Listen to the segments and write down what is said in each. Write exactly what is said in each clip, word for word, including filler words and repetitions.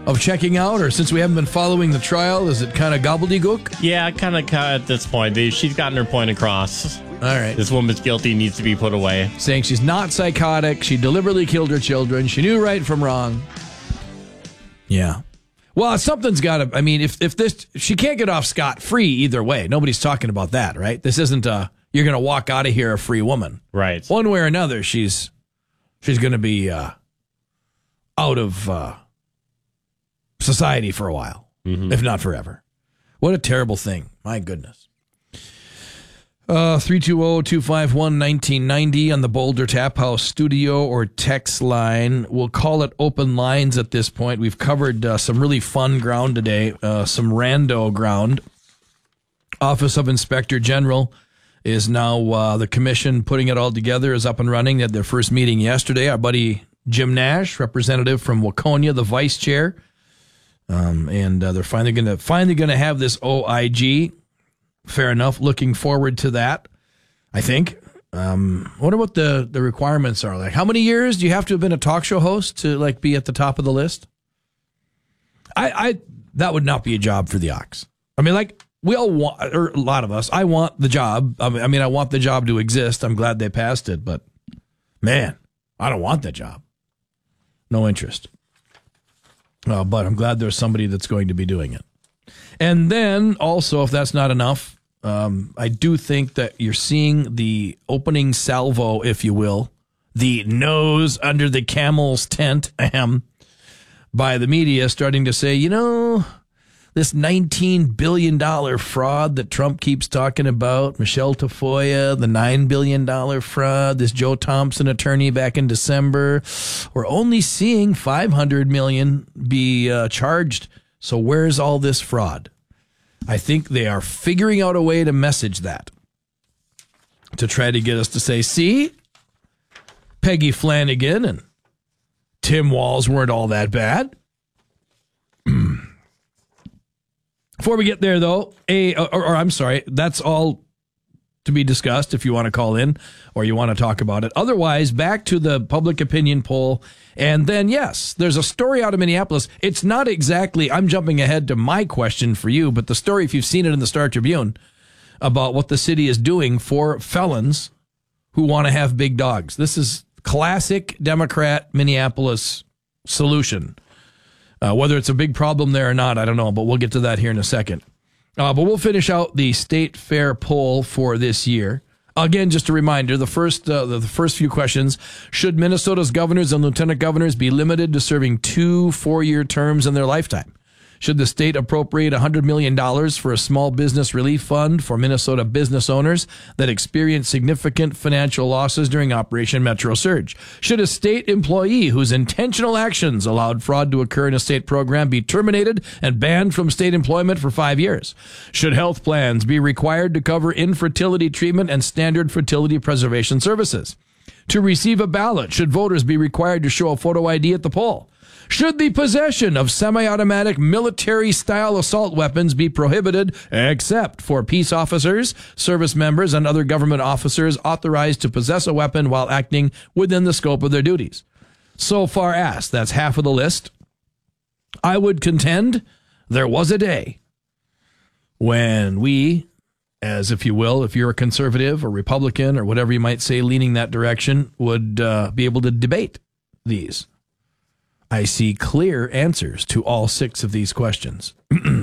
of checking out? Or since we haven't been following the trial, is it kind of gobbledygook? Yeah, kind of at this point. She's gotten her point across. All right. This woman's guilty, needs to be put away. Saying she's not psychotic. She deliberately killed her children. She knew right from wrong. Yeah. Well, something's got to, I mean, if, if this, she can't get off scot-free either way. Nobody's talking about that, right? This isn't a, you're going to walk out of here a free woman. Right. One way or another, she's, she's going to be uh, out of uh, society for a while, mm-hmm. if not forever. What a terrible thing. My goodness. Uh, three two zero, two five one, one nine nine zero on the Boulder Tap House studio or text line. We'll call it open lines at this point. We've covered uh, some really fun ground today, uh, some rando ground. Office of Inspector General is now, uh, the commission putting it all together is up and running. They had their first meeting yesterday. Our buddy Jim Nash, representative from Waconia, the vice chair. Um, and uh, they're finally going to finally going to have this O I G. Fair enough. Looking forward to that, I think. Um, I wonder what the, the requirements are. Like, how many years do you have to have been a talk show host to like be at the top of the list? I, I that would not be a job for the Ox. I mean, like, we all want, or a lot of us, I want the job. I mean, I, mean, I want the job to exist. I'm glad they passed it, but man, I don't want that job. No interest. Uh, but I'm glad there's somebody that's going to be doing it. And then also, if that's not enough, um, I do think that you're seeing the opening salvo, if you will, the nose under the camel's tent, ahem, by the media starting to say, you know, this nineteen billion dollars fraud that Trump keeps talking about, Michelle Tafoya, the nine billion dollars fraud, this Joe Thompson attorney back in December, we're only seeing five hundred million dollars be uh, charged. So where's all this fraud? I think they are figuring out a way to message that, to try to get us to say, see, Peggy Flanagan and Tim Walz weren't all that bad. Before we get there, though, a or, or I'm sorry, that's all to be discussed if you want to call in or you want to talk about it. Otherwise, back to the public opinion poll. And then, yes, there's a story out of Minneapolis. It's not exactly, I'm jumping ahead to my question for you, but the story, if you've seen it in the Star Tribune, about what the city is doing for felons who want to have big dogs. This is classic Democrat Minneapolis solution. Uh, whether it's a big problem there or not, I don't know, but we'll get to that here in a second. Uh, but we'll finish out the State Fair poll for this year. Again, just a reminder, the first uh, the, the first few questions, should Minnesota's governors and lieutenant governors be limited to serving two four-year terms in their lifetime? Should the state appropriate one hundred million dollars for a small business relief fund for Minnesota business owners that experience significant financial losses during Operation Metro Surge? Should a state employee whose intentional actions allowed fraud to occur in a state program be terminated and banned from state employment for five years? Should health plans be required to cover infertility treatment and standard fertility preservation services? To receive a ballot, should voters be required to show a photo I D at the poll? Should the possession of semi-automatic military-style assault weapons be prohibited except for peace officers, service members, and other government officers authorized to possess a weapon while acting within the scope of their duties? So far asked, that's half of the list. I would contend there was a day when we, as if you will, if you're a conservative or Republican or whatever you might say leaning that direction, would uh, be able to debate these. I see clear answers to all six of these questions.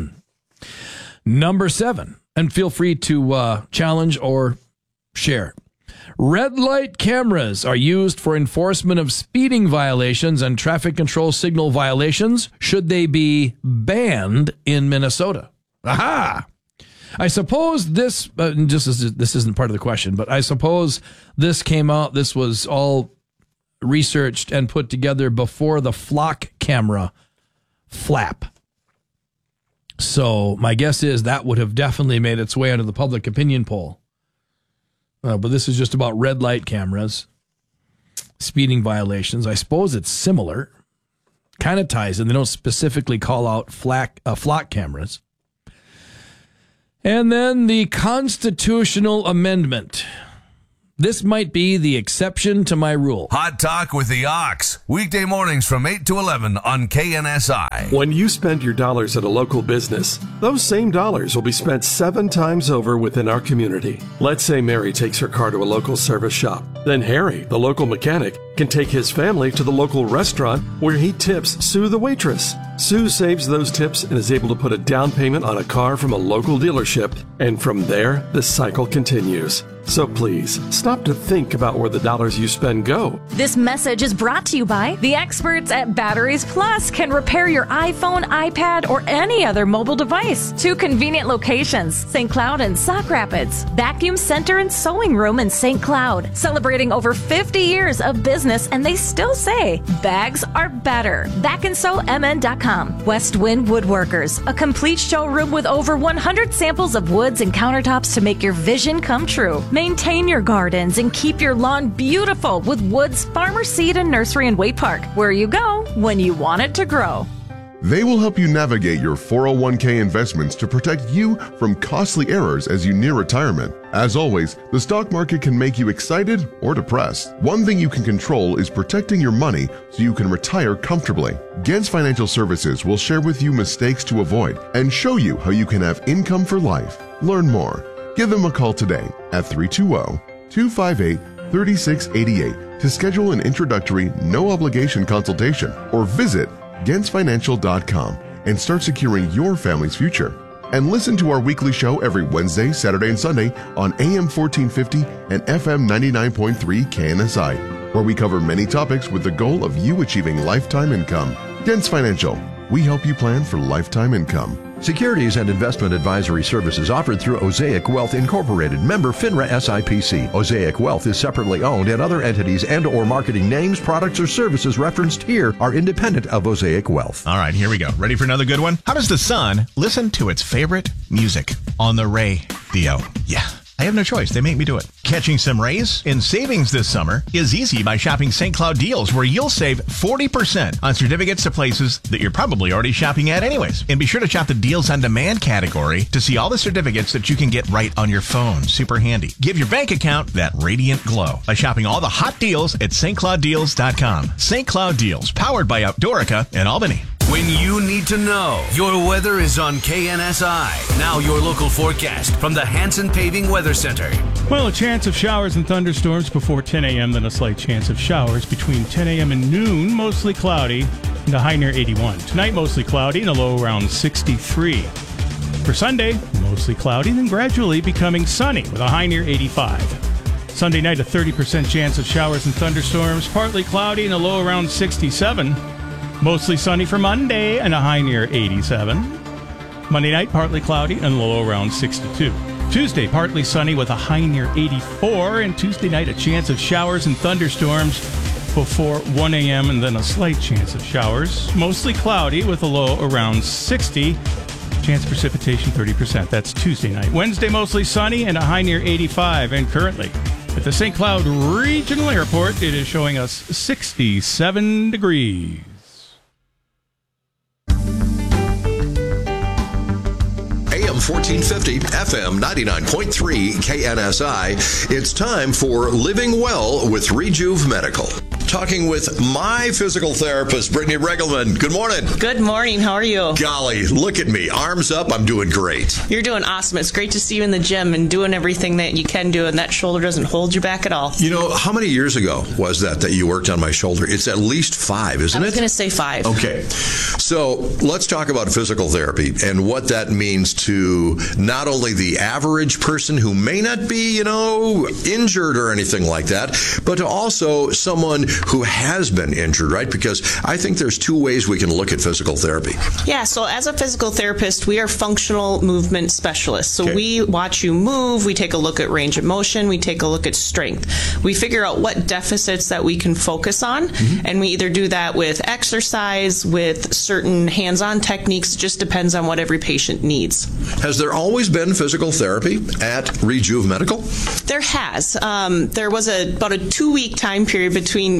Number seven, and feel free to uh, challenge or share. Red light cameras are used for enforcement of speeding violations and traffic control signal violations. Should they be banned in Minnesota? Aha! I suppose this, uh, just as this isn't part of the question, but I suppose this came out, this was all researched and put together before the flock camera flap. So my guess is that would have definitely made its way into the public opinion poll. Uh, but this is just about red light cameras, speeding violations. I suppose it's similar. Kind of ties in. They don't specifically call out flock, uh, flock cameras. And then the constitutional amendment. This might be the exception to my rule. Hot Talk with the Ox. Weekday mornings from eight to eleven on K N S I. When you spend your dollars at a local business, those same dollars will be spent seven times over within our community. Let's say Mary takes her car to a local service shop. Then Harry, the local mechanic, can take his family to the local restaurant where he tips Sue the waitress. Sue saves those tips and is able to put a down payment on a car from a local dealership, and from there, the cycle continues. So please, stop to think about where the dollars you spend go. This message is brought to you by the experts at Batteries Plus. Can repair your iPhone, iPad, or any other mobile device. Two convenient locations, Saint Cloud and Sauk Rapids. Vacuum Center and Sewing Room in Saint Cloud. Celebrating over fifty years of business, and they still say, bags are better. back and sew m n dot com. West Wind Woodworkers, a complete showroom with over one hundred samples of woods and countertops to make your vision come true. Maintain your gardens and keep your lawn beautiful with Woods Farmer Seed and Nursery in Waite Park, where you go when you want it to grow. They will help you navigate your four oh one k investments to protect you from costly errors as you near retirement. As always, the stock market can make you excited or depressed. One thing you can control is protecting your money so you can retire comfortably. Gens Financial Services will share with you mistakes to avoid and show you how you can have income for life. Learn more. Give them a call today at three two zero, two five eight, three six eight eight to schedule an introductory, no-obligation consultation or visit gens financial dot com and start securing your family's future. And listen to our weekly show every Wednesday, Saturday, and Sunday on A M fourteen fifty and F M ninety-nine point three K N S I, where we cover many topics with the goal of you achieving lifetime income. Gens Financial, we help you plan for lifetime income. Securities and investment advisory services offered through Osaic Wealth Incorporated, member FINRA S I P C. Osaic Wealth is separately owned, and other entities and or marketing names, products, or services referenced here are independent of Osaic Wealth. All right, here we go. Ready for another good one? How does the sun listen to its favorite music on the radio? Yeah. I have no choice. They make me do it. Catching some rays in savings this summer is easy by shopping Saint Cloud Deals, where you'll save forty percent on certificates to places that you're probably already shopping at anyways. And be sure to shop the Deals on Demand category to see all the certificates that you can get right on your phone. Super handy. Give your bank account that radiant glow by shopping all the hot deals at St Cloud Deals dot com. Saint Cloud Deals, powered by Outdoorica in Albany. When you need to know, your weather is on K N S I. Now your local forecast from the Hanson Paving Weather Center. Well, a chance of showers and thunderstorms before ten a.m., then a slight chance of showers between ten a.m. and noon, mostly cloudy, and a high near eighty-one. Tonight, mostly cloudy and a low around sixty-three. For Sunday, mostly cloudy, then gradually becoming sunny with a high near eighty-five. Sunday night, a thirty percent chance of showers and thunderstorms, partly cloudy and a low around sixty-seven. Mostly sunny for Monday and a high near eighty-seven. Monday night, partly cloudy and a low around sixty-two. Tuesday, partly sunny with a high near eighty-four. And Tuesday night, a chance of showers and thunderstorms before one a.m. and then a slight chance of showers. Mostly cloudy with a low around sixty. Chance of precipitation thirty percent. That's Tuesday night. Wednesday, mostly sunny and a high near eighty-five. And currently, at the Saint Cloud Regional Airport, it is showing us sixty-seven degrees. A M fourteen fifty, F M ninety-nine point three K N S I. It's time for Living Well with Rejuve Medical. Talking with my physical therapist, Brittany Regelman. Good morning. Good morning. How are you? Golly, look at me. Arms up. I'm doing great. You're doing awesome. It's great to see you in the gym and doing everything that you can do, and that shoulder doesn't hold you back at all. You know, how many years ago was that that you worked on my shoulder? It's at least five, isn't it? I was going to say five. Okay. So let's talk about physical therapy and what that means to not only the average person who may not be, you know, injured or anything like that, but to also someone who has been injured, right? Because I think there's two ways we can look at physical therapy. Yeah, so as a physical therapist, we are functional movement specialists. So okay. we watch you move, we take a look at range of motion, we take a look at strength. We figure out what deficits that we can focus on, mm-hmm. and we either do that with exercise, with certain hands-on techniques. It just depends on what every patient needs. Has there always been physical therapy at Rejuve Medical? There has. Um, there was a, about a two-week time period between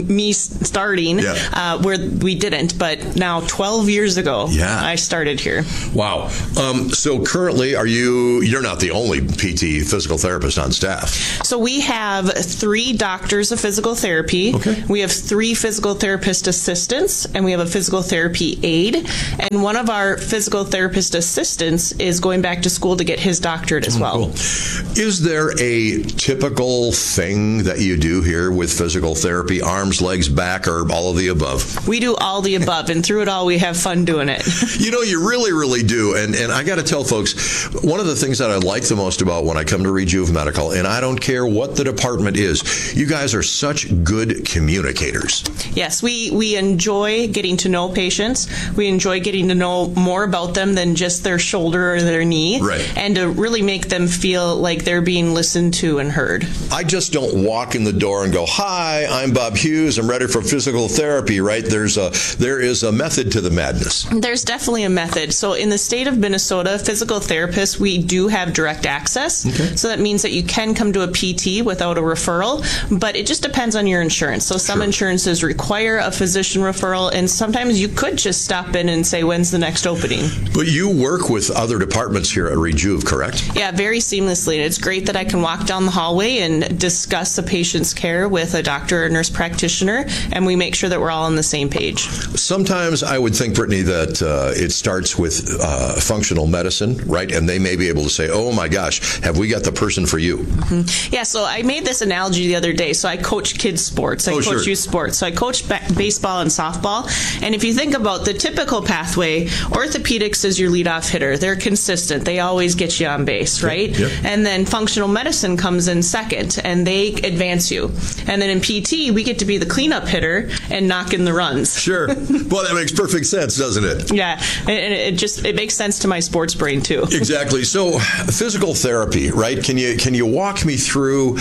me starting, yeah. uh, where we didn't, but now twelve years ago, yeah. I started here. Wow. Um, so currently, are you, you're not the only P T physical therapist on staff. So we have three doctors of physical therapy. Okay. We have three physical therapist assistants, and we have a physical therapy aide. And one of our physical therapist assistants is going back to school to get his doctorate as well. Cool. Is there a typical thing that you do here with physical therapy? Arms, legs, back, or all of the above? We do all the above, and through it all, we have fun doing it. You know, you really, really do. And and I got to tell folks, one of the things that I like the most about when I come to Rejuve Medical, and I don't care what the department is, you guys are such good communicators. Yes, we, we enjoy getting to know patients. We enjoy getting to know more about them than just their shoulder or their knee. Right. And to really make them feel like they're being listened to and heard. I just don't walk in the door and go, "Hi, I'm Bob Hughes. I'm ready for physical therapy," right? There's a there is a method to the madness. There's definitely a method. So in the state of Minnesota, physical therapists, we do have direct access. Okay. So that means that you can come to a P T without a referral, but it just depends on your insurance. So some Sure. insurances require a physician referral, and sometimes you could just stop in and say, "When's the next opening?" But you work with other departments here at Rejuve, correct? Yeah, very seamlessly. And it's great that I can walk down the hallway and discuss a patient's care with a doctor or nurse practitioner, and we make sure that we're all on the same page. Sometimes I would think, Brittany, that uh, it starts with uh, functional medicine, right? And they may be able to say, "Oh my gosh, have we got the person for you?" Mm-hmm. Yeah, so I made this analogy the other day. So I coach kids sports. I Oh, coach sure. youth sports. So I coach ba- baseball and softball. And if you think about the typical pathway, orthopedics is your leadoff hitter. They're consistent. They always get you on base, right? yep. And then functional medicine comes in second, and they advance you. And then in P T, we get to be the cleanup hitter and knock in the runs. Sure. Well, that makes perfect sense, doesn't it? Yeah, and it just it makes sense to my sports brain too. Exactly. So, physical therapy, right? Can you can you walk me through?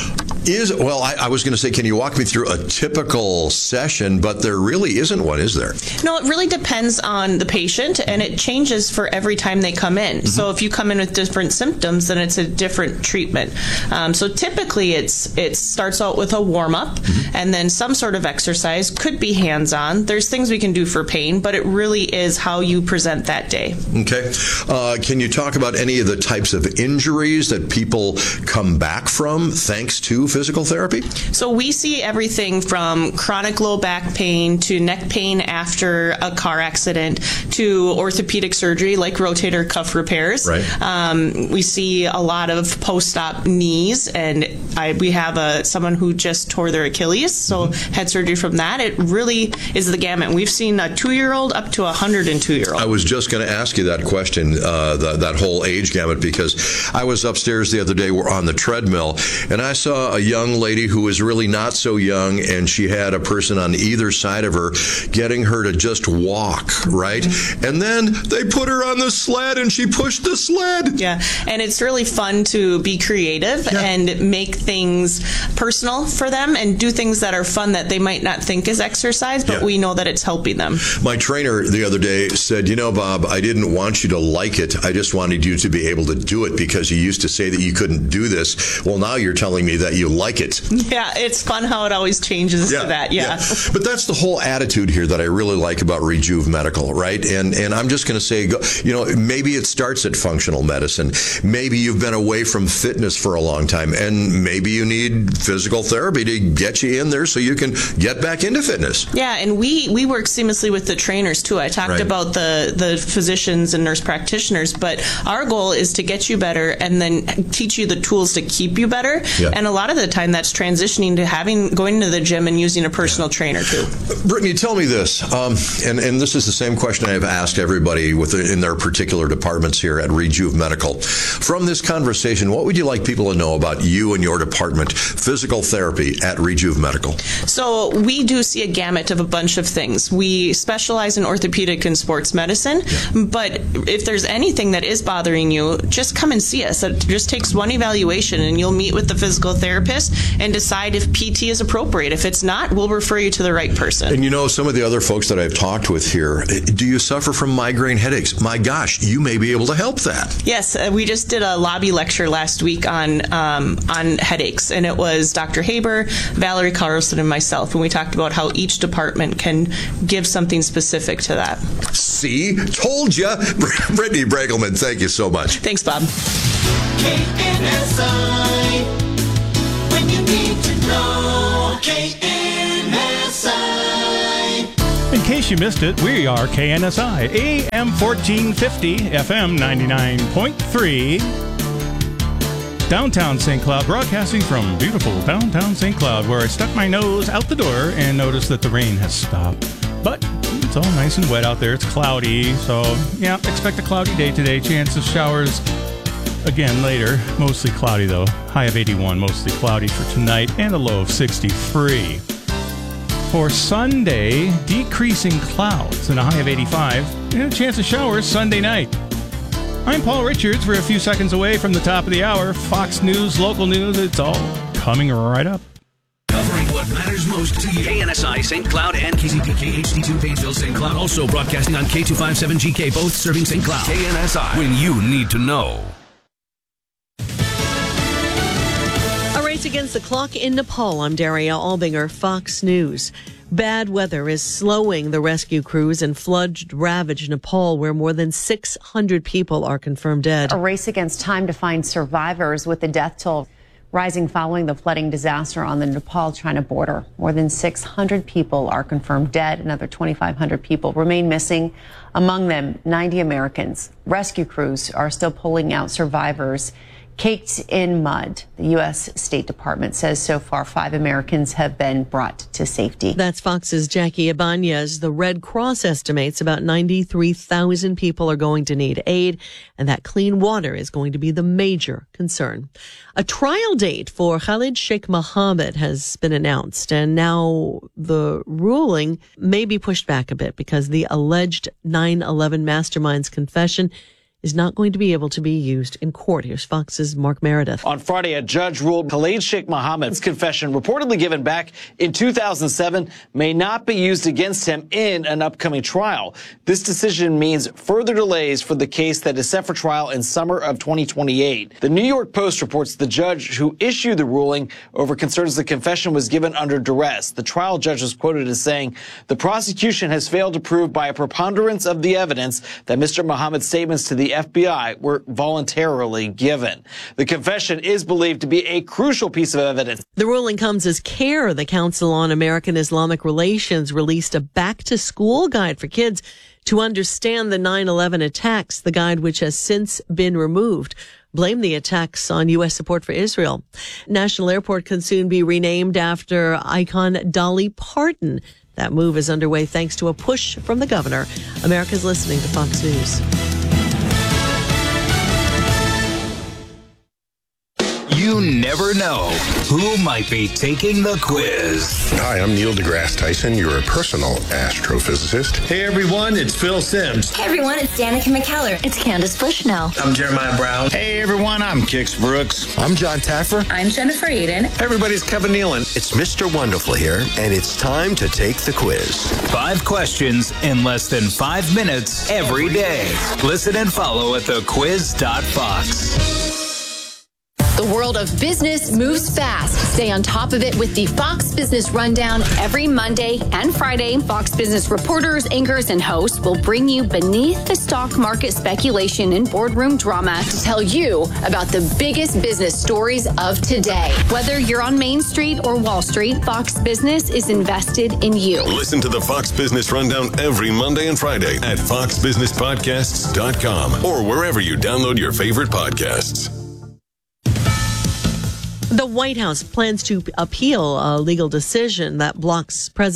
Is well, I, I was going to say, can you walk me through a typical session? But there really isn't one, is there? No, it really depends on the patient, and it changes for every time they come in. Mm-hmm. So if you come in with different symptoms, then it's a different treatment. Um, so typically, it's it starts out with a warm up, mm-hmm. and then some sort of exercise. Could be hands on. There's things we can do for pain, but it really is how you present that day. Okay. Uh, can you talk about any of the types of injuries that people come back from thanks to physical therapy? So we see everything from chronic low back pain to neck pain after a car accident to orthopedic surgery like rotator cuff repairs. Right. Um, we see a lot of post-op knees, and I, we have a someone who just tore their Achilles, so mm-hmm. had surgery from that. It really is the gamut. We've seen a two-year-old up to a one hundred two-year-old. I was just going to ask you that question, uh, the, that whole age gamut, because I was upstairs the other day on the treadmill, and I saw a young lady who was really not so young, and she had a person on either side of her getting her to just walk, right? Mm-hmm. And then they put her on the sled, and she pushed the sled. Yeah, and it's really fun to be creative yeah. and make things personal for them and do things that are fun that they might not think is exercise, but yeah. we know that it's helping them. My trainer the other day said, "You know, Bob, I didn't want you to like it. I just wanted you to be able to do it because you used to say that you couldn't do this. Well, now you're telling me that you like it." Yeah, it's fun how it always changes yeah, to that. Yeah. yeah. But that's the whole attitude here that I really like about Rejuve Medical, right? And and I'm just going to say, you know, maybe it starts at functional medicine. Maybe you've been away from fitness for a long time, and maybe you need physical therapy to get you in there so you can get back into fitness. Yeah, and we, we work seamlessly with the trainers, too. I talked right. about the, the physicians and nurse practitioners, but our goal is to get you better and then teach you the tools to keep you better. Yeah. And a lot of the time, that's transitioning to having going to the gym and using a personal yeah. trainer, too. Brittany, tell me this, um, and, and this is the same question I've asked everybody within their particular departments here at Rejuve Medical. From this conversation, what would you like people to know about you and your department, physical therapy at Rejuve Medical? So we do see a gamut of a bunch of things. We specialize in orthopedic and sports medicine, yeah. but if there's anything that is bothering you, just come and see us. It just takes one evaluation, and you'll meet with the physical therapist therapist and decide if P T is appropriate. If it's not, we'll refer you to the right person. And you know, some of the other folks that I've talked with here, do you suffer from migraine headaches? My gosh, you may be able to help that. Yes, uh, we just did a lobby lecture last week on um, on headaches, and it was Doctor Haber, Valerie Carlson, and myself, and we talked about how each department can give something specific to that. See? Told you. Brittany Bregelman, thank you so much. Thanks, Bob. K N S I, when you need to know. K N S I. In case you missed it, we are K N S I, A M fourteen fifty, F M ninety-nine point three. Downtown Saint Cloud, broadcasting from beautiful downtown Saint Cloud, where I stuck my nose out the door and noticed that the rain has stopped. But it's all nice and wet out there. It's cloudy, so yeah, expect a cloudy day today. Chance of showers again later. Mostly cloudy, though. High of eighty-one, mostly cloudy for tonight, and a low of sixty-three. For Sunday, decreasing clouds and a high of eighty-five, and a chance of showers Sunday night. I'm Paul Richards. We're a few seconds away from the top of the hour. Fox News, local news, it's all coming right up. Covering what matters most to you. K N S I, Saint Cloud, and K Z P K H D two, Painesville, Saint Cloud. Also broadcasting on K two fifty-seven G K, both serving Saint Cloud. K N S I, when you need to know. A race against the clock in Nepal. I'm Daria Albinger, Fox News. Bad weather is slowing the rescue crews in flood-ravaged Nepal, where more than six hundred people are confirmed dead. A race against time to find survivors, with the death toll rising following the flooding disaster on the Nepal-China border. More than six hundred people are confirmed dead. Another twenty-five hundred people remain missing, among them ninety Americans. Rescue crews are still pulling out survivors caked in mud. The U S State Department says so far five Americans have been brought to safety. That's Fox's Jackie Ibanez. The Red Cross estimates about ninety-three thousand people are going to need aid, and that clean water is going to be the major concern. A trial date for Khalid Sheikh Mohammed has been announced, and now the ruling may be pushed back a bit because the alleged nine eleven mastermind's confession is not going to be able to be used in court. Here's Fox's Mark Meredith. On Friday, a judge ruled Khalid Sheikh Mohammed's confession, reportedly given back in two thousand seven, may not be used against him in an upcoming trial. This decision means further delays for the case that is set for trial in summer of twenty twenty-eight. The New York Post reports the judge who issued the ruling over concerns the confession was given under duress. The trial judge was quoted as saying, "The prosecution has failed to prove by a preponderance of the evidence that Mister Mohammed's statements to the F B I were voluntarily given." The confession is believed to be a crucial piece of evidence. The ruling comes as CARE, the Council on American Islamic Relations, released a back-to-school guide for kids to understand the nine eleven attacks, the guide which has since been removed. Blame the attacks on U S support for Israel. National Airport can soon be renamed after icon Dolly Parton. That move is underway thanks to a push from the governor. America's listening to Fox News. You never know who might be taking the quiz. Hi, I'm Neil deGrasse Tyson, your personal astrophysicist. Hey everyone, it's Phil Sims. Hey everyone, it's Danica McKellar. It's Candace Bushnell. I'm Jeremiah Brown. Hey everyone, I'm Kix Brooks. I'm John Taffer. I'm Jennifer Aiden. Hey everybody, it's Kevin Nealon. It's Mister Wonderful here, and it's time to take the quiz. Five questions in less than five minutes every day. Listen and follow at the quiz dot fox. The world of business moves fast. Stay on top of it with the Fox Business Rundown every Monday and Friday. Fox Business reporters, anchors, and hosts will bring you beneath the stock market speculation and boardroom drama to tell you about the biggest business stories of today. Whether you're on Main Street or Wall Street, Fox Business is invested in you. Listen to the Fox Business Rundown every Monday and Friday at fox business podcasts dot com or wherever you download your favorite podcasts. The White House plans to appeal a legal decision that blocks President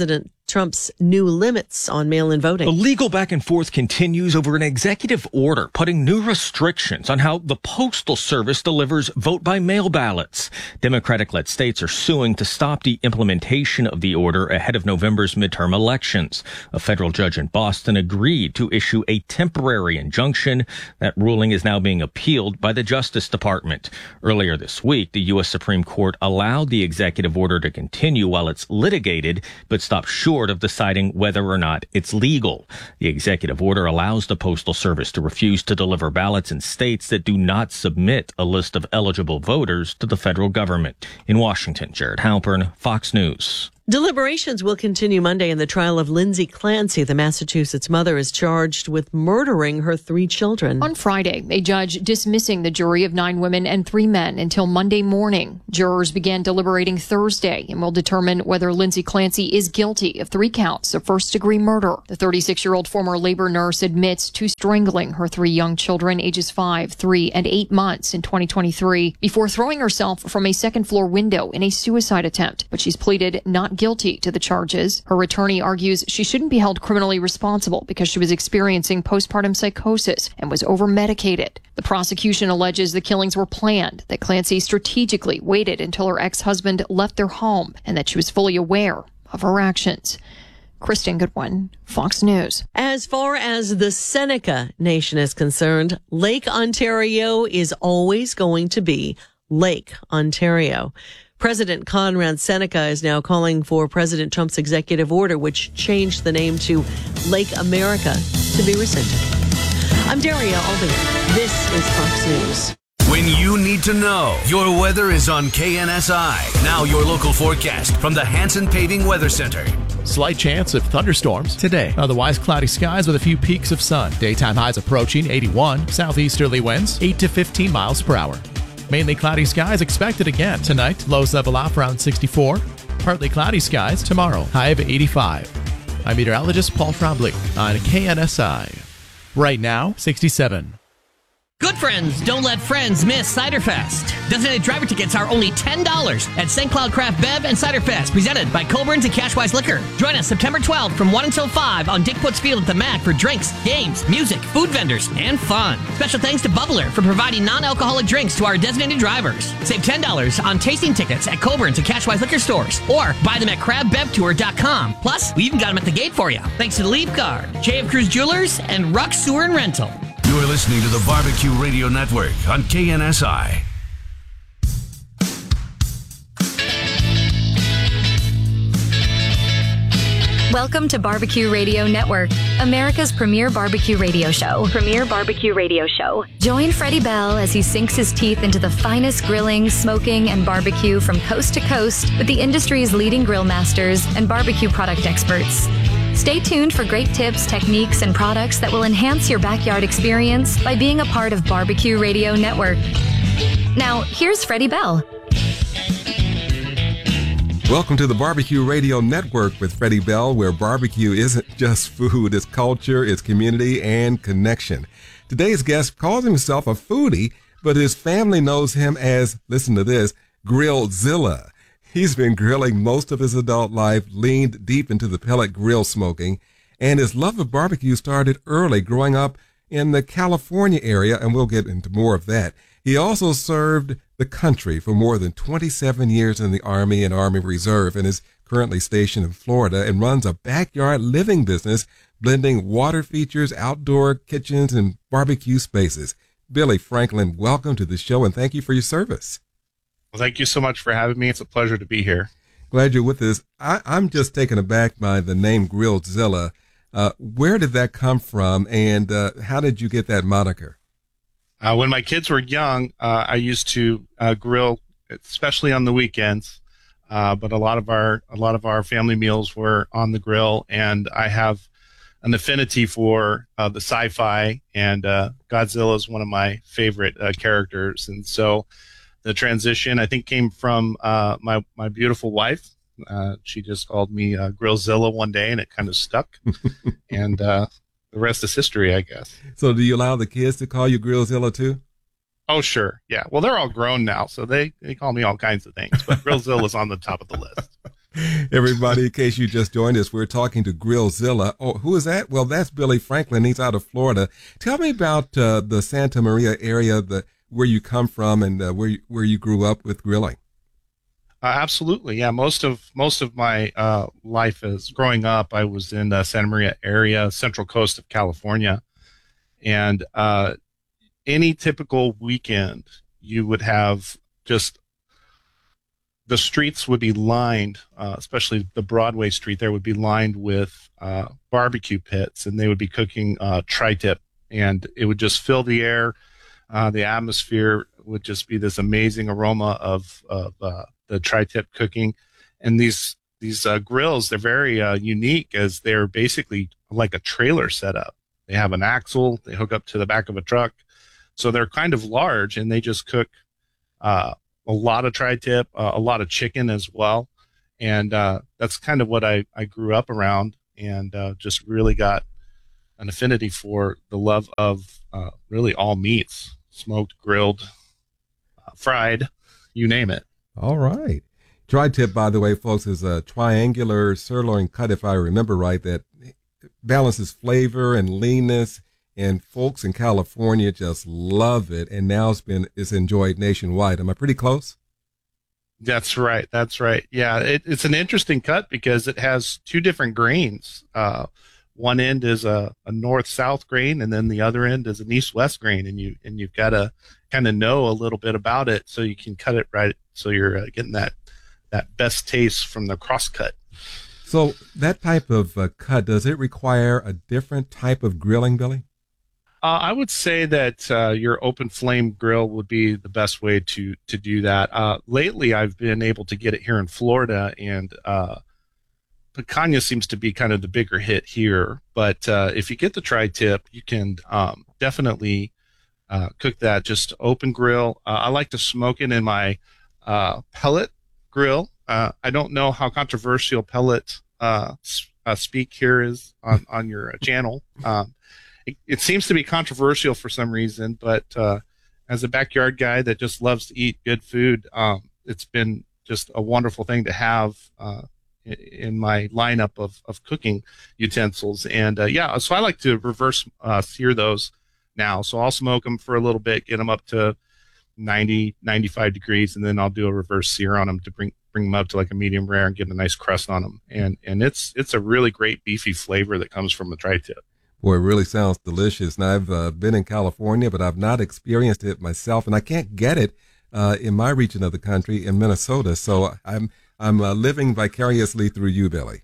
Trump's new limits on mail-in voting. The legal back and forth continues over an executive order putting new restrictions on how the Postal Service delivers vote-by-mail ballots. Democratic-led states are suing to stop the implementation of the order ahead of November's midterm elections. A federal judge in Boston agreed to issue a temporary injunction. That ruling is now being appealed by the Justice Department. Earlier this week, the U S Supreme Court allowed the executive order to continue while it's litigated, but stopped short of deciding whether or not it's legal. The executive order allows the Postal Service to refuse to deliver ballots in states that do not submit a list of eligible voters to the federal government. In Washington, Jared Halpern, Fox News. Deliberations will continue Monday in the trial of Lindsay Clancy. The Massachusetts mother is charged with murdering her three children. On Friday, a judge dismissing the jury of nine women and three men until Monday morning. Jurors began deliberating Thursday and will determine whether Lindsay Clancy is guilty of three counts of first-degree murder. The thirty-six-year-old former labor nurse admits to strangling her three young children, ages five, three, and eight months in twenty twenty-three, before throwing herself from a second-floor window in a suicide attempt. But she's pleaded not guilty to the charges. Her attorney argues she shouldn't be held criminally responsible because she was experiencing postpartum psychosis and was over-medicated. The prosecution alleges the killings were planned, that Clancy strategically waited until her ex-husband left their home, and that she was fully aware of her actions. Kristen Goodwin, Fox News. As far as the Seneca Nation is concerned, Lake Ontario is always going to be Lake Ontario. President Conrad Seneca is now calling for President Trump's executive order, which changed the name to Lake America, to be rescinded. I'm Daria Albion. This is Fox News. When you need to know, your weather is on K N S I. Now your local forecast from the Hanson Paving Weather Center. Slight chance of thunderstorms today. Otherwise, cloudy skies with a few peaks of sun. Daytime highs approaching eighty-one. Southeasterly winds eight to fifteen miles per hour. Mainly cloudy skies expected again tonight. Lows level off around sixty-four. Partly cloudy skies tomorrow. High of eighty-five. I'm meteorologist Paul Trombley on K N S I. Right now, sixty-seven. Good friends don't let friends miss Ciderfest. Designated driver tickets are only ten dollars at Saint Cloud Craft Bev and Ciderfest, presented by Colburn's and Cashwise Liquor. Join us September twelfth from one until five on Dick Puts Field at the Mac for drinks, games, music, food vendors, and fun. Special thanks to Bubbler for providing non-alcoholic drinks to our designated drivers. Save ten dollars on tasting tickets at Colburn's and Cashwise Liquor stores, or buy them at crab bev tour dot com. Plus, we even got them at the gate for you. Thanks to the Leaf Guard, J F Cruz Jewelers, and Ruck Sewer and Rental. You're listening to the Barbecue Radio Network on K N S I. Welcome to Barbecue Radio Network, America's premier barbecue radio show. Premier barbecue radio show. Join Freddie Bell as he sinks his teeth into the finest grilling, smoking, and barbecue from coast to coast with the industry's leading grill masters and barbecue product experts. Stay tuned for great tips, techniques, and products that will enhance your backyard experience by being a part of Barbecue Radio Network. Now, here's Freddie Bell. Welcome to the Barbecue Radio Network with Freddie Bell, where barbecue isn't just food, it's culture, it's community, and connection. Today's guest calls himself a foodie, but his family knows him as, listen to this, Grillzilla. He's been grilling most of his adult life, leaned deep into the pellet grill smoking, and his love of barbecue started early, growing up in the California area, and we'll get into more of that. He also served the country for more than twenty-seven years in the Army and Army Reserve, and is currently stationed in Florida and runs a backyard living business, blending water features, outdoor kitchens, and barbecue spaces. Billy Franklin, welcome to the show, and thank you for your service. Well, thank you so much for having me. It's a pleasure to be here. Glad you're with us. I, I'm just taken aback by the name Grillzilla. Uh, where did that come from, and uh, how did you get that moniker? Uh, when my kids were young, uh, I used to uh, grill, especially on the weekends. Uh, but a lot of our a lot of our family meals were on the grill, and I have an affinity for uh, the sci-fi, and uh, Godzilla is one of my favorite uh, characters, and so. The transition, I think, came from uh, my my beautiful wife. Uh, she just called me uh, Grillzilla one day, and it kind of stuck. and uh, the rest is history, I guess. So, do you allow the kids to call you Grillzilla too? Oh, sure, yeah. Well, they're all grown now, so they, they call me all kinds of things. But Grillzilla's on the top of the list. Everybody, in case you just joined us, we're talking to Grillzilla. Oh, who is that? Well, that's Billy Franklin. He's out of Florida. Tell me about uh, the Santa Maria area, the where you come from, and uh, where you, where you grew up with grilling. Uh, absolutely, yeah. Most of most of my uh, life as growing up, I was in the Santa Maria area, central coast of California, and uh, any typical weekend, you would have just the streets would be lined, uh, especially the Broadway street there would be lined with uh, barbecue pits, and they would be cooking uh, tri-tip, and it would just fill the air. Uh, the atmosphere would just be this amazing aroma of, of uh, the tri-tip cooking. And these these uh, grills, they're very uh, unique, as they're basically like a trailer setup. They have an axle, they hook up to the back of a truck. So they're kind of large, and they just cook uh, a lot of tri-tip, uh, a lot of chicken as well. And uh, that's kind of what I, I grew up around, and uh, just really got an affinity for the love of uh, really all meats, smoked, grilled, uh, fried, you name it. All right. Tri-tip, by the way, folks, is a triangular sirloin cut, if I remember right, that balances flavor and leanness. And folks in California just love it, and now it's been it's enjoyed nationwide. Am I pretty close? That's right. That's right. Yeah, it, it's an interesting cut because it has two different grains. Uh, one end is a, a north-south grain, and then the other end is an east-west grain, and you and you've got to kind of know a little bit about it so you can cut it right, so you're uh, getting that that best taste from the cross cut. So that type of uh, cut, does it require a different type of grilling, Billy? Uh, I would say that uh, your open flame grill would be the best way to to do that. Uh, lately, I've been able to get it here in Florida, and uh, picanha seems to be kind of the bigger hit here. But uh, if you get the tri-tip, you can um, definitely uh, cook that just open grill. Uh, I like to smoke it in my uh, pellet grill. Uh, I don't know how controversial pellet uh, uh, speak here is on, on your channel. Um, It, it seems to be controversial for some reason, but uh, as a backyard guy that just loves to eat good food, um, it's been just a wonderful thing to have uh, in, in my lineup of, of cooking utensils. And uh, yeah, so I like to reverse uh, sear those now. So I'll smoke them for a little bit, get them up to ninety, ninety-five degrees, and then I'll do a reverse sear on them to bring bring them up to like a medium rare and get a nice crust on them. And and it's it's a really great beefy flavor that comes from the tri-tip. Boy, it really sounds delicious. And I've uh, been in California, but I've not experienced it myself, and I can't get it uh, in my region of the country in Minnesota. So I'm I'm uh, living vicariously through you, Billy.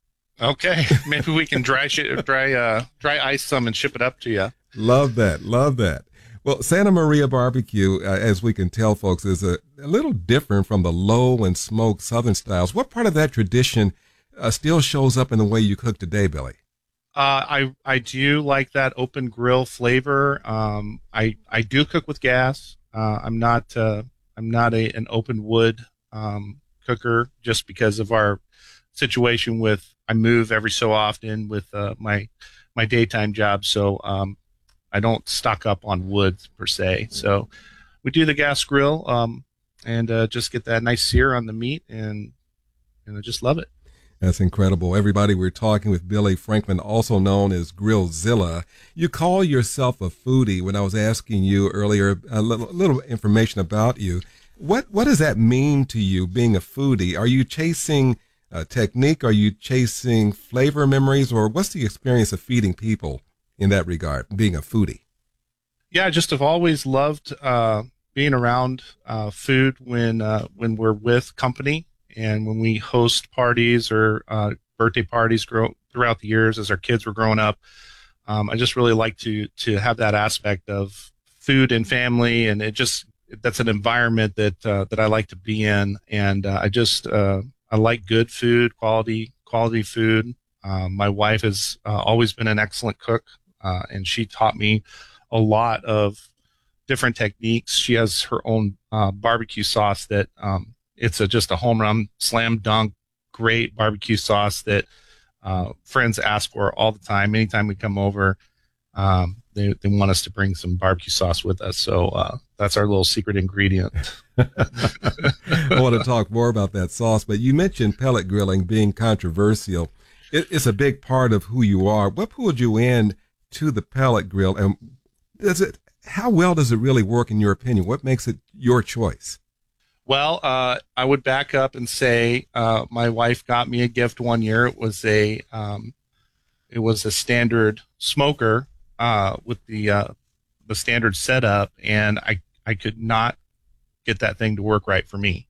Okay, maybe we can dry sh- dry uh, dry ice some and ship it up to you. Love that, love that. Well, Santa Maria barbecue, uh, as we can tell, folks, is a, a little different from the low and smoked Southern styles. What part of that tradition uh, still shows up in the way you cook today, Billy? Uh, I I do like that open grill flavor. Um, I I do cook with gas. Uh, I'm not uh, I'm not a an open wood um, cooker, just because of our situation with I move every so often with uh, my my daytime job, so um, I don't stock up on wood per se. So we do the gas grill um, and uh, just get that nice sear on the meat, and and I just love it. That's incredible. Everybody, we're talking with Billy Franklin, also known as Grillzilla. You call yourself a foodie. When I was asking you earlier a little, little information about you, what what does that mean to you, being a foodie? Are you chasing uh, technique? Are you chasing flavor memories? Or what's the experience of feeding people in that regard, being a foodie? Yeah, I just have always loved uh, being around uh, food when uh, when we're with company. And when we host parties or uh, birthday parties grow, throughout the years as our kids were growing up, um, I just really like to to have that aspect of food and family, and it just that's an environment that uh, that I like to be in. And uh, I just uh, I like good food, quality quality food. Um, my wife has uh, always been an excellent cook, uh, and she taught me a lot of different techniques. She has her own uh, barbecue sauce that. Um, It's a, just a home run, slam dunk, great barbecue sauce that uh, friends ask for all the time. Anytime we come over, um, they, they want us to bring some barbecue sauce with us. So uh, that's our little secret ingredient. I want to talk more about that sauce, but you mentioned pellet grilling being controversial. It, it's a big part of who you are. What pulled you in to the pellet grill, and does it? How well does it really work in your opinion? What makes it your choice? Well, uh, I would back up and say uh, my wife got me a gift one year. It was a um, it was a standard smoker uh, with the uh, the standard setup, and I I could not get that thing to work right for me.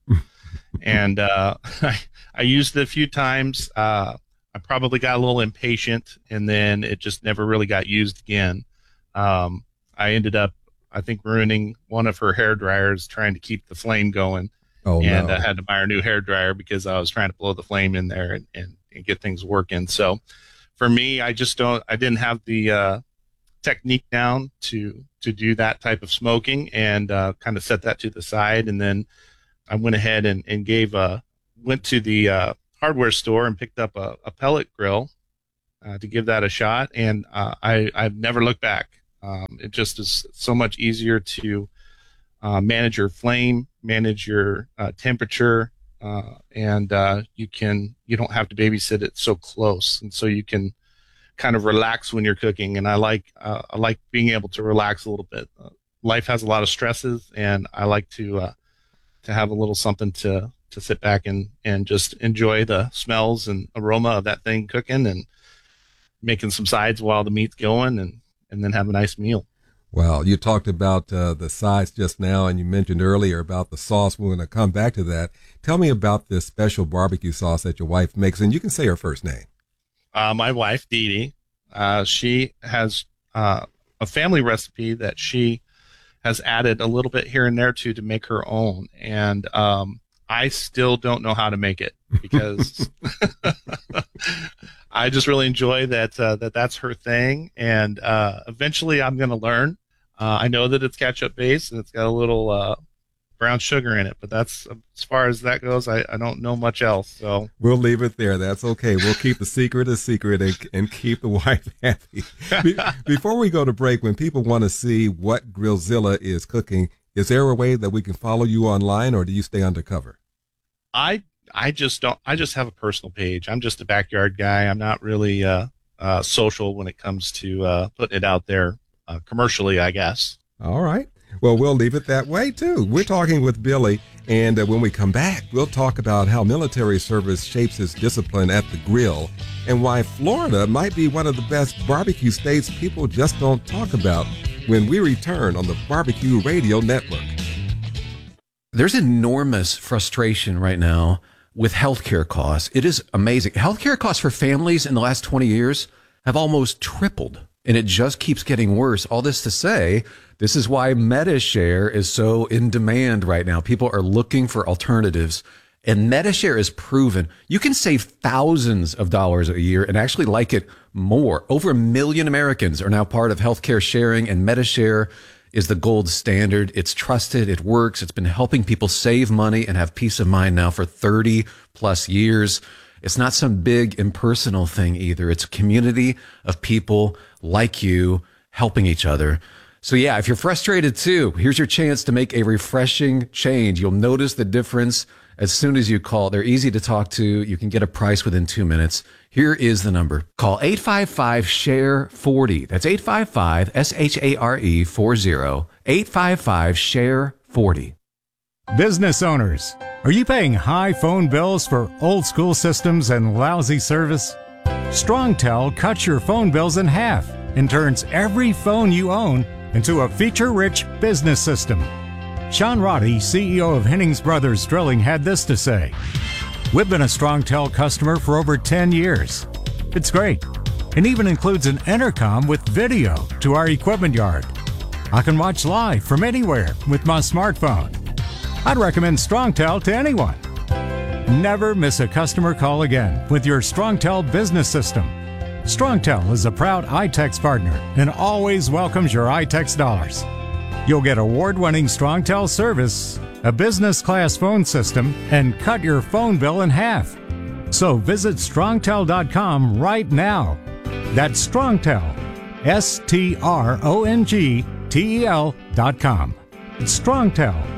and uh, I, I used it a few times. Uh, I probably got a little impatient, and then it just never really got used again. Um, I ended up, I think, ruining one of her hair dryers trying to keep the flame going. Oh, and no. I had to buy her a new hair dryer because I was trying to blow the flame in there and, and, and get things working. So for me, I just don't, I didn't have the uh, technique down to, to do that type of smoking, and uh, kind of set that to the side. And then I went ahead and, and gave a, went to the uh, hardware store and picked up a, a pellet grill uh, to give that a shot. And uh, I, I've never looked back. Um, it just is so much easier to uh, manage your flame, manage your uh, temperature, uh, and uh, you can you don't have to babysit it so close, and so you can kind of relax when you're cooking. And I like uh, I like being able to relax a little bit. Uh, life has a lot of stresses, and I like to uh, to have a little something to to sit back and and just enjoy the smells and aroma of that thing cooking, and making some sides while the meat's going, and and then have a nice meal. Well, you talked about uh, the sides just now, and you mentioned earlier about the sauce. We're going to come back to that. Tell me about this special barbecue sauce that your wife makes, and you can say her first name. Uh, my wife, Dee Dee, uh, she has uh, a family recipe that she has added a little bit here and there to to make her own, and um, I still don't know how to make it because I just really enjoy that, uh, that that's her thing. And, uh, eventually I'm going to learn. Uh, I know that it's ketchup based and it's got a little, uh, brown sugar in it, but that's as far as that goes. I, I don't know much else. So we'll leave it there. That's okay. We'll keep the secret a secret and, and keep the wife happy. Be, before we go to break, when people want to see what Grillzilla is cooking, is there a way that we can follow you online, or do you stay undercover? I, I just don't, I just have a personal page. I'm just a backyard guy. I'm not really, uh, uh, social when it comes to, uh, putting it out there, uh, commercially, I guess. All right. Well, we'll leave it that way too. We're talking with Billy, and uh, when we come back, we'll talk about how military service shapes his discipline at the grill, and why Florida might be one of the best barbecue states people just don't talk about, when we return on the Barbecue Radio Network. There's enormous frustration right now with healthcare costs. It is amazing. Healthcare costs for families in the last twenty years have almost tripled, and it just keeps getting worse. All this to say, this is why MediShare is so in demand right now. People are looking for alternatives, and MediShare is proven you can save thousands of dollars a year and actually like it more. Over a million Americans are now part of healthcare sharing, and MediShare is the gold standard. It's trusted. It works. It's been helping people save money and have peace of mind now for thirty plus years. It's not some big impersonal thing either. It's a community of people like you helping each other. So yeah, if you're frustrated too, here's your chance to make a refreshing change. You'll notice the difference as soon as you call. They're easy to talk to. You can get a price within two minutes. Here is the number. Call eight five five, S H A R E, forty. That's eight five five, S H A R E, forty. eight five five, S H A R E, forty. Business owners, are you paying high phone bills for old school systems and lousy service? StrongTel cuts your phone bills in half and turns every phone you own into a feature-rich business system. Sean Roddy, C E O of Hennings Brothers Drilling, had this to say: "We've been a StrongTel customer for over ten years. It's great, and even includes an intercom with video to our equipment yard. I can watch live from anywhere with my smartphone. I'd recommend StrongTel to anyone. Never miss a customer call again with your StrongTel business system. StrongTel is a proud iTex partner and always welcomes your iTex dollars. You'll get award-winning StrongTel service, a business-class phone system, and cut your phone bill in half. So visit strongtel dot com right now. That's StrongTel, S T R O N G T E L dot com. It's StrongTel.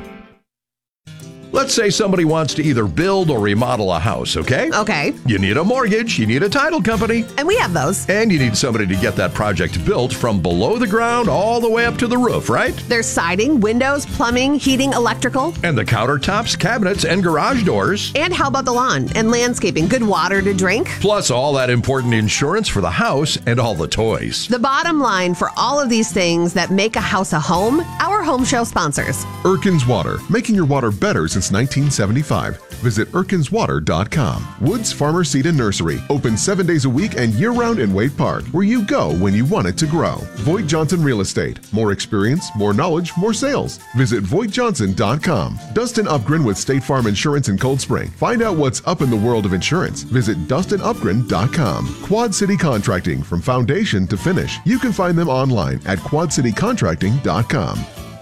Let's say somebody wants to either build or remodel a house, okay? Okay. You need a mortgage, you need a title company. And we have those. And you need somebody to get that project built from below the ground all the way up to the roof, right? There's siding, windows, plumbing, heating, electrical. And the countertops, cabinets, and garage doors. And how about the lawn and landscaping? Good water to drink. Plus all that important insurance for the house and all the toys. The bottom line for all of these things that make a house a home, our home show sponsors. Erkins Water, making your water better since nineteen seventy-five. Visit erkins water dot com. Woods Farmer Seed and Nursery, open seven days a week and year-round in Wade Park, where you go when you want it to grow. Voigt Johnson Real Estate, more experience, more knowledge, more sales. Visit voigt johnson dot com. Dustin Upgren with State Farm Insurance in Cold Spring. Find out what's up in the world of insurance. Visit dustin upgren dot com. Quad City Contracting, from foundation to finish. You can find them online at quad city contracting dot com.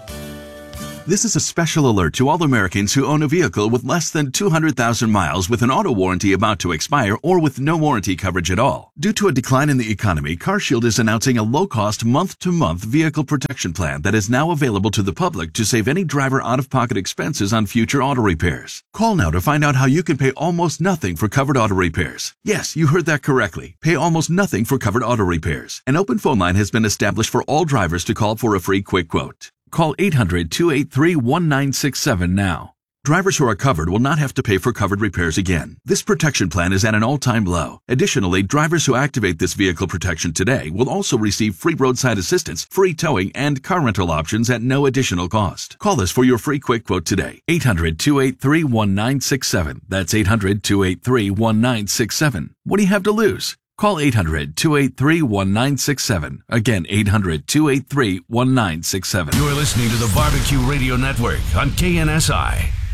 This is a special alert to all Americans who own a vehicle with less than two hundred thousand miles with an auto warranty about to expire or with no warranty coverage at all. Due to a decline in the economy, CarShield is announcing a low-cost month-to-month vehicle protection plan that is now available to the public to save any driver out-of-pocket expenses on future auto repairs. Call now to find out how you can pay almost nothing for covered auto repairs. Yes, you heard that correctly. Pay almost nothing for covered auto repairs. An open phone line has been established for all drivers to call for a free quick quote. Call eight hundred, two eight three, one nine six seven now. Drivers who are covered will not have to pay for covered repairs again. This protection plan is at an all-time low. Additionally, drivers who activate this vehicle protection today will also receive free roadside assistance, free towing, and car rental options at no additional cost. Call us for your free quick quote today. eight hundred, two eight three, one nine six seven. That's eight hundred, two eight three, one nine six seven. What do you have to lose? Call eight hundred, two eight three, one nine six seven. Again, eight hundred, two eight three, one nine six seven. You're listening to the Barbecue Radio Network on K N S I.